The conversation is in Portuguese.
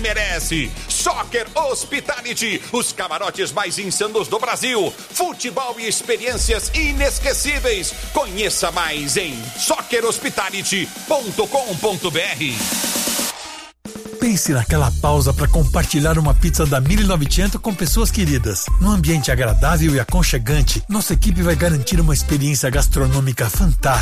merece. Soccer Hospitality, os camarotes mais insanos do Brasil. Futebol e experiências inesquecíveis. Conheça mais em soccerhospitality.com.br. Pense naquela pausa para compartilhar uma pizza da 1900 com pessoas queridas. Num ambiente agradável e aconchegante, nossa equipe vai garantir uma experiência gastronômica fantástica.